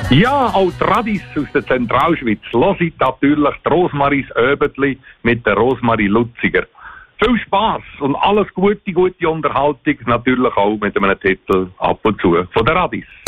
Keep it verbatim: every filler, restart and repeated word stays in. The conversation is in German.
Ja, auch die Radis aus der Zentralschweiz. Hört natürlich die Rosmaries Öbetli mit der Rosmarie Lutziger. Viel Spass und alles gute, gute Unterhaltung. Natürlich auch mit einem Titel ab und zu von der Radis.